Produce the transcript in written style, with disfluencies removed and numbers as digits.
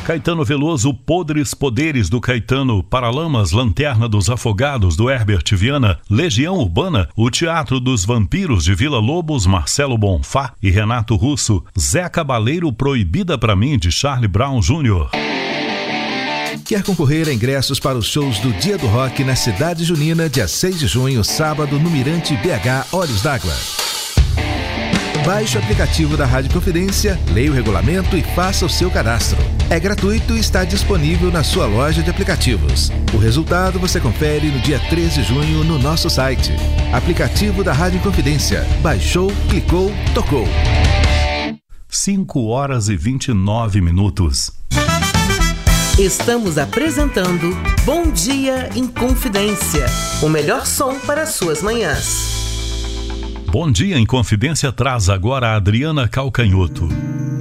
Caetano Veloso, Podres Poderes do Caetano, Paralamas, Lanterna dos Afogados do Herbert Viana, Legião Urbana, O Teatro dos Vampiros de Vila Lobos, Marcelo Bonfá e Renato Russo, Zé Cabaleiro, Proibida Pra Mim de Charlie Brown Jr. Quer concorrer a ingressos para os shows do Dia do Rock na Cidade Junina, dia 6 de junho, sábado, no Mirante BH Olhos d'Água? Baixe o aplicativo da Rádio Confidência, leia o regulamento e faça o seu cadastro. É gratuito e está disponível na sua loja de aplicativos. O resultado você confere no dia 13 de junho no nosso site. Aplicativo da Rádio Confidência. Baixou, clicou, tocou. 5h29. Estamos apresentando Bom Dia em Confidência. O melhor som para as suas manhãs. Bom Dia em Confidência traz agora a Adriana Calcanhoto.